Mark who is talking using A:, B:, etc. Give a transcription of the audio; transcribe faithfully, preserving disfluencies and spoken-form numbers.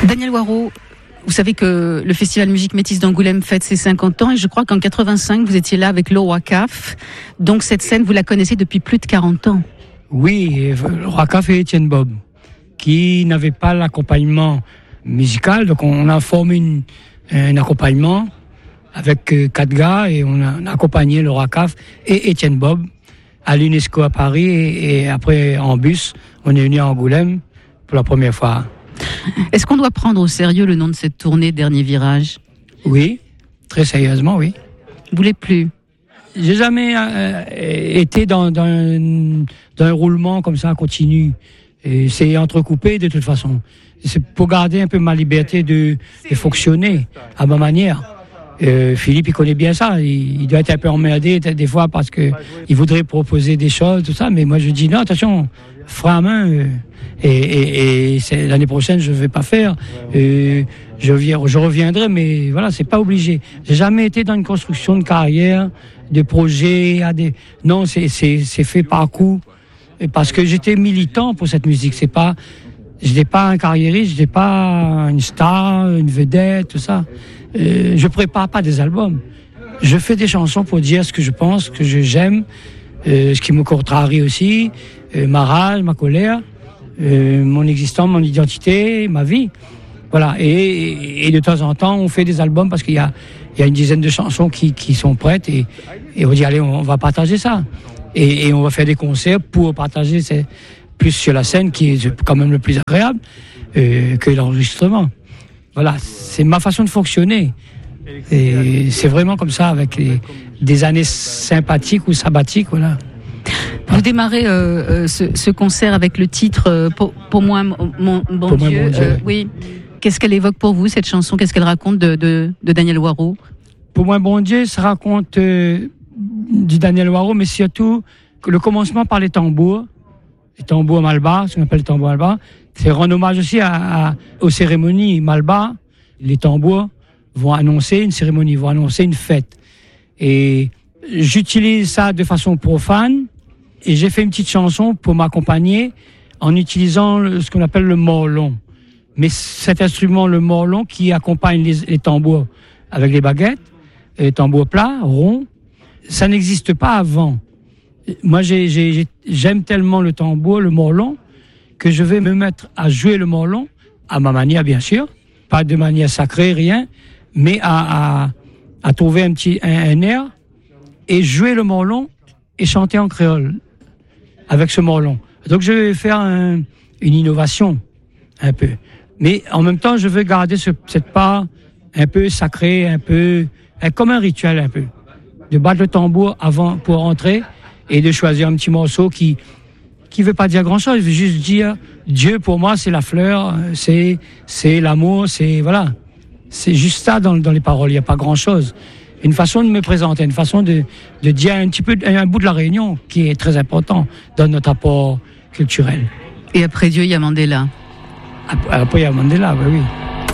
A: Daniel Waro, vous savez que le Festival Musique Métisse d'Angoulême fête ses cinquante ans et je crois qu'en quatre-vingt-cinq, vous étiez là avec le Wacaf. Donc cette scène, vous la connaissez depuis plus de quarante ans.
B: Oui, le Wacaf et Étienne Bob, qui n'avaient pas l'accompagnement musical. Donc on a formé une, un accompagnement avec quatre gars et on a, on a accompagné le Wacaf et Étienne Bob à l'UNESCO à Paris et, et après en bus, on est venu à Angoulême pour la première fois.
A: Est-ce qu'on doit prendre au sérieux le nom de cette tournée Dernier Virage ?
B: Oui, très sérieusement, oui.
A: Vous voulez plus ?
B: J'ai jamais euh, été dans, dans, un, dans un roulement comme ça continu. Et c'est entrecoupé de toute façon. C'est pour garder un peu ma liberté de, de fonctionner à ma manière. Euh, Philippe, il connaît bien ça. Il, il doit être un peu emmerdé des fois parce que il voudrait proposer des choses, tout ça. Mais moi, je dis non, attention, frein à main. Euh, et et, et c'est, l'année prochaine, je vais pas faire. Euh, je, viens, je reviendrai, mais voilà, c'est pas obligé. J'ai jamais été dans une construction de carrière, de projet. À des... Non, c'est, c'est, c'est fait par coup. Parce que j'étais militant pour cette musique. C'est pas, je n'étais pas un carriériste, je n'étais pas une star, une vedette, tout ça. Euh, je prépare pas des albums. Je fais des chansons pour dire ce que je pense, ce que je, j'aime, euh, ce qui me contrarie aussi, euh, ma rage, ma colère, euh, mon existence, mon identité, ma vie. Voilà. Et, et de temps en temps, on fait des albums parce qu'il y a, il y a une dizaine de chansons qui, qui sont prêtes et, et on dit allez, on, on va partager ça. Et, et on va faire des concerts pour partager c'est plus sur la scène qui est quand même le plus agréable euh, que l'enregistrement. Voilà, c'est ma façon de fonctionner. Et c'est vraiment comme ça avec les, des années sympathiques ou sabbatiques, voilà.
A: Vous démarrez euh, ce, ce concert avec le titre euh, pour, pour moi, mon, mon bon
B: pour
A: Dieu.
B: Moi, mon Dieu.
A: Euh, oui. Qu'est-ce qu'elle évoque pour vous, cette chanson ? Qu'est-ce qu'elle raconte de, de, de Daniel Waro ?
B: Pour moi, bon Dieu, ça raconte euh, du Daniel Waro, mais surtout le commencement par les tambours, les tambours Malba, ce qu'on appelle les tambours Malba. C'est rendre hommage aussi à, à, aux cérémonies Malba. Les tambours vont annoncer une cérémonie, vont annoncer une fête. Et j'utilise ça de façon profane et j'ai fait une petite chanson pour m'accompagner en utilisant le, ce qu'on appelle le morlon. Mais cet instrument, le morlon, qui accompagne les, les tambours avec les baguettes, les tambours plats, ronds, ça n'existe pas avant. Moi, j'ai, j'ai, j'aime tellement le tambour, le morlon, que je vais me mettre à jouer le morlon, à ma manière, bien sûr, pas de manière sacrée, rien, mais à, à, à trouver un petit un, un air et jouer le morlon et chanter en créole avec ce morlon. Donc, je vais faire un, une innovation, un peu. Mais en même temps, je veux garder ce, cette part un peu sacrée, un peu, comme un rituel, un peu. De battre le tambour avant, pour rentrer et de choisir un petit morceau qui, qui veut pas dire grand chose, il veut juste dire Dieu pour moi c'est la fleur, c'est, c'est l'amour, c'est, voilà. C'est juste ça dans, dans les paroles, il n'y a pas grand chose. Une façon de me présenter, une façon de, de dire un petit peu, un bout de la Réunion qui est très important dans notre apport culturel.
A: Et après Dieu, il y a Mandela.
B: Après, il y a Mandela, bah oui.